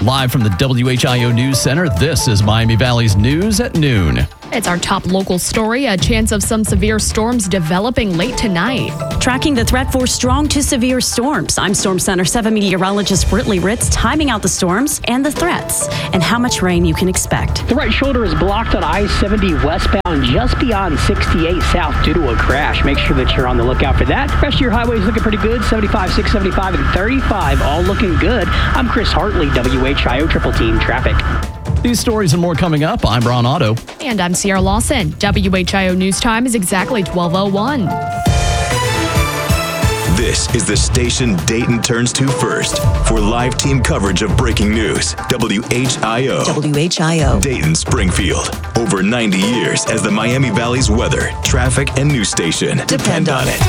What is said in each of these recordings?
Live from the WHIO News Center, this is Miami Valley's News at Noon. It's our top local story, a chance of some severe storms developing late tonight. Tracking the threat for strong to severe storms. I'm Storm Center 7 meteorologist Britley Ritz, timing out the storms and the threats and how much rain you can expect. The right shoulder is blocked on I-70 westbound just beyond 68 south due to a crash. Make sure that you're on the lookout for that. The rest of your highways looking pretty good. 75, 675, and 35 all looking good. I'm Chris Hartley, WHIO Triple Team Traffic. These stories and more coming up. I'm Brown Otto. And I'm Sierra Lawson. WHIO News Time is exactly 12:01. This is the station Dayton turns to first for live team coverage of breaking news. WHIO. WHIO. Dayton Springfield. Over 90 years as the Miami Valley's weather, traffic, and news station. Depend on it.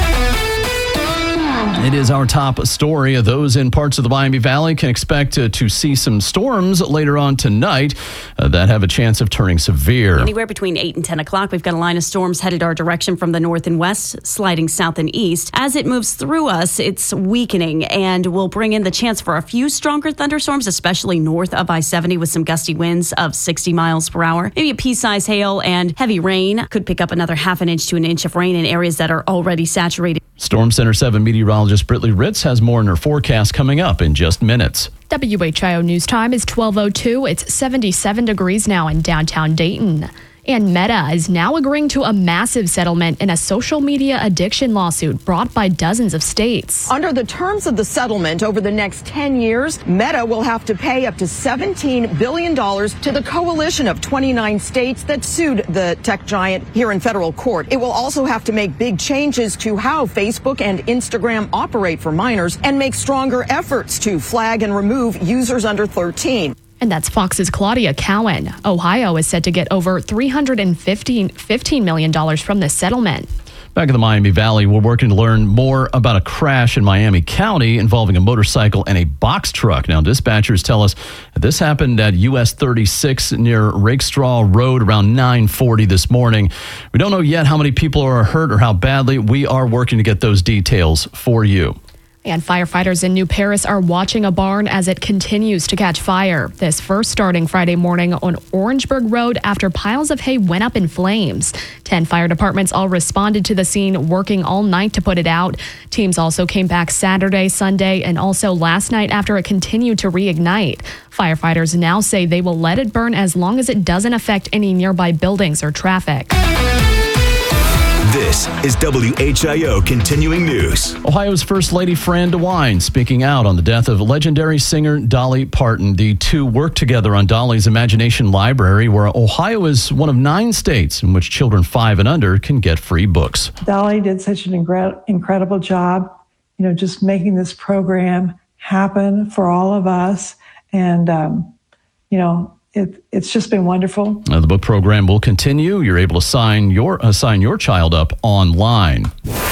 It is our top story. Those in parts of the Miami Valley can expect to see some storms later on tonight that have a chance of turning severe. Anywhere between 8 and 10 o'clock, we've got a line of storms headed our direction from the north and west, sliding south and east. As it moves through us, it's weakening and will bring in the chance for a few stronger thunderstorms, especially north of I-70 with some gusty winds of 60 miles per hour. Maybe a pea-sized hail and heavy rain. Could pick up another half an inch to an inch of rain in areas that are already saturated. Storm Center 7 meteorologist Britley Ritz has more in her forecast coming up in just minutes. WHIO News Time is 12:02. It's 77 degrees now in downtown Dayton. And Meta is now agreeing to a massive settlement in a social media addiction lawsuit brought by dozens of states. Under the terms of the settlement, over the next 10 years, Meta will have to pay up to $17 billion to the coalition of 29 states that sued the tech giant here in federal court. It will also have to make big changes to how Facebook and Instagram operate for minors and make stronger efforts to flag and remove users under 13. And that's Fox's Claudia Cowan. Ohio is set to get over $315 million from this settlement. Back in the Miami Valley, we're working to learn more about a crash in Miami County involving a motorcycle and a box truck. Now, dispatchers tell us this happened at US 36 near Rakestraw Road around 9:40 this morning. We don't know yet how many people are hurt or how badly. We are working to get those details for you. And firefighters in New Paris are watching a barn as it continues to catch fire. This first starting Friday morning on Orangeburg Road after piles of hay went up in flames. 10 fire departments all responded to the scene, working all night to put it out. Teams also came back Saturday, Sunday, and also last night after it continued to reignite. Firefighters now say they will let it burn as long as it doesn't affect any nearby buildings or traffic. This is WHIO Continuing News. Ohio's First Lady Fran DeWine speaking out on the death of legendary singer Dolly Parton. The two worked together on Dolly's Imagination Library, where Ohio is one of 9 states in which children 5 and under can get free books. Dolly did such an incredible job, just making this program happen for all of us. And, it's just been wonderful. The book program will continue. You're able to sign your child up online.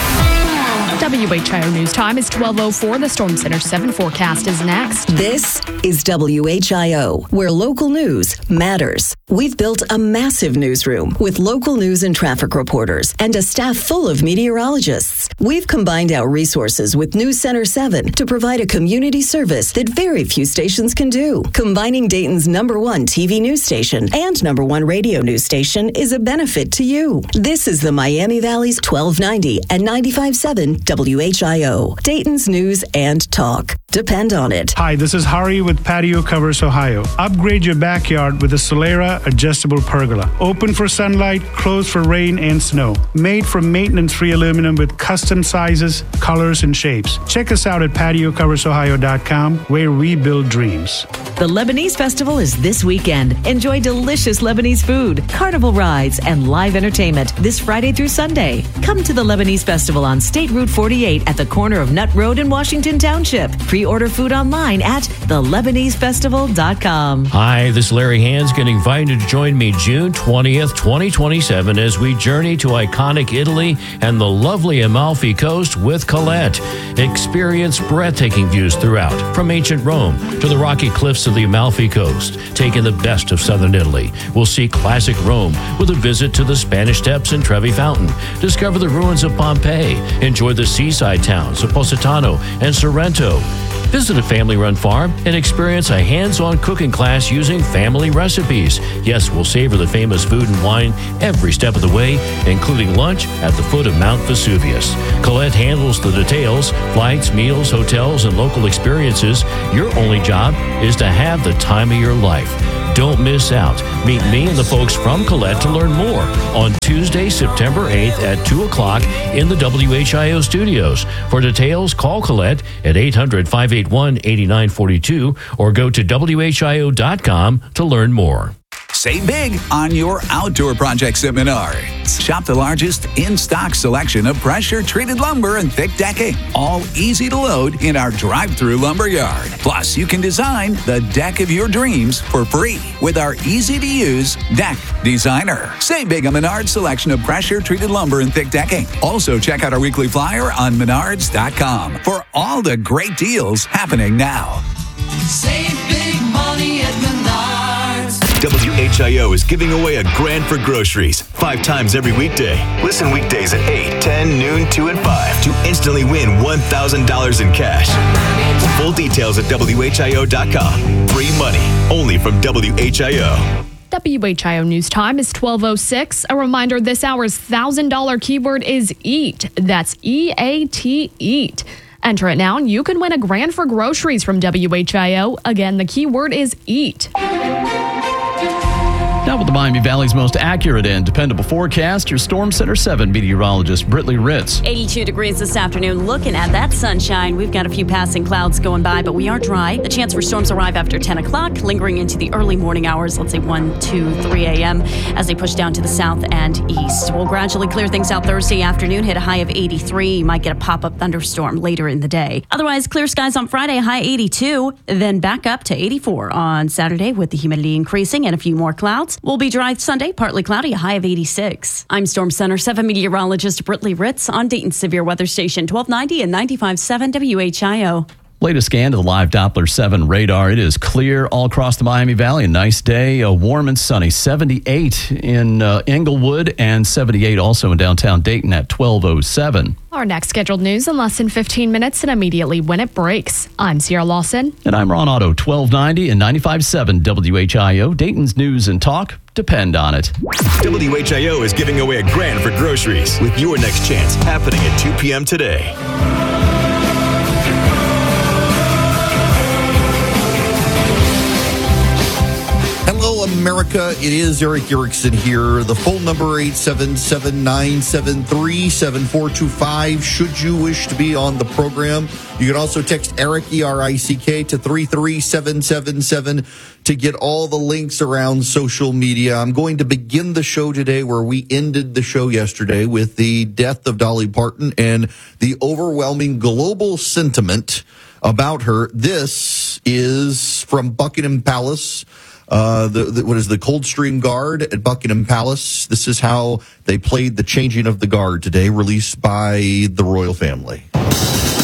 WHIO News Time is 12:04. The Storm Center 7 forecast is next. This is WHIO, where local news matters. We've built a massive newsroom with local news and traffic reporters and a staff full of meteorologists. We've combined our resources with News Center 7 to provide a community service that very few stations can do. Combining Dayton's #1 TV news station and #1 radio news station is a benefit to you. This is the Miami Valley's 1290 and 95.7 WHIO, Dayton's news and talk. Depend on it. Hi, this is Hari with Patio Covers Ohio. Upgrade your backyard with a Solera adjustable pergola. Open for sunlight, closed for rain and snow. Made from maintenance-free aluminum with custom sizes, colors, and shapes. Check us out at patiocoversohio.com, where we build dreams. The Lebanese Festival is this weekend. Enjoy delicious Lebanese food, carnival rides, and live entertainment this Friday through Sunday. Come to the Lebanese Festival on State Route 48 at the corner of Nutt Road in Washington Township. Pre-order food online at thelebanesefestival.com. Hi, this is Larry Hanskin, invited to join me June 20th, 2027 as we journey to iconic Italy and the lovely Amalfi Coast with Colette. Experience breathtaking views throughout, from ancient Rome to the rocky cliffs of the Amalfi Coast. Take in the best of southern Italy. We'll see classic Rome with a visit to the Spanish Steps and Trevi Fountain. Discover the ruins of Pompeii. Enjoy the seaside towns of Positano and Sorrento. Visit a family-run farm and experience a hands-on cooking class using family recipes. Yes, we'll savor the famous food and wine every step of the way, including lunch at the foot of Mount Vesuvius. Colette handles the details, flights, meals, hotels, and local experiences. Your only job is to have the time of your life. Don't miss out. Meet me and the folks from Colette to learn more on Tuesday, September 8th at 2 o'clock in the WHIO studios. For details, call Colette at 800-581-8942 or go to WHIO.com to learn more. Save big on your outdoor projects at Menards. Shop the largest in-stock selection of pressure-treated lumber and thick decking, all easy to load in our drive-through lumber yard. Plus, you can design the deck of your dreams for free with our easy-to-use Deck Designer. Save big on Menards' selection of pressure-treated lumber and thick decking. Also, check out our weekly flyer on Menards.com for all the great deals happening now. Save big money at Menards. WHIO is giving away $1,000 for groceries 5 times every weekday. Listen weekdays at 8, 10, noon, 2, and 5 to instantly win $1,000 in cash. Full details at WHIO.com. Free money only from WHIO. WHIO News Time is 12:06. A reminder, this hour's $1,000 keyword is EAT. That's EAT, EAT. Enter it now and you can win $1,000 for groceries from WHIO. Again, the keyword is EAT. Now with the Miami Valley's most accurate and dependable forecast, your Storm Center 7 meteorologist, Britley Ritz. 82 degrees this afternoon. Looking at that sunshine, we've got a few passing clouds going by, but we are dry. The chance for storms arrive after 10 o'clock, lingering into the early morning hours, let's say 1, 2, 3 a.m., as they push down to the south and east. We'll gradually clear things out Thursday afternoon, hit a high of 83. You might get a pop-up thunderstorm later in the day. Otherwise, clear skies on Friday, high 82, then back up to 84 on Saturday with the humidity increasing and a few more clouds. We'll be dry Sunday, partly cloudy, a high of 86. I'm Storm Center 7 meteorologist Britley Ritz on Dayton's Severe Weather Station 1290 and 95.7 WHIO. Latest scan to the live Doppler 7 radar. It is clear all across the Miami Valley. A nice day, warm and sunny. 78 in Englewood and 78 also in downtown Dayton at 12:07. Our next scheduled news in less than 15 minutes and immediately when it breaks. I'm Sierra Lawson. And I'm Ron Otto, 1290 and 95.7 WHIO. Dayton's news and talk depend on it. WHIO is giving away $1,000 for groceries with your next chance happening at 2 p.m. today. Hello, America. It is Eric Erickson here. The phone number 877-973-7425. Should you wish to be on the program, you can also text Eric, E-R-I-C-K, to 33777 to get all the links around social media. I'm going to begin the show today where we ended the show yesterday with the death of Dolly Parton and the overwhelming global sentiment about her. This is from Buckingham Palace. The Coldstream Guard at Buckingham Palace. This is how they played the changing of the guard today, released by the royal family.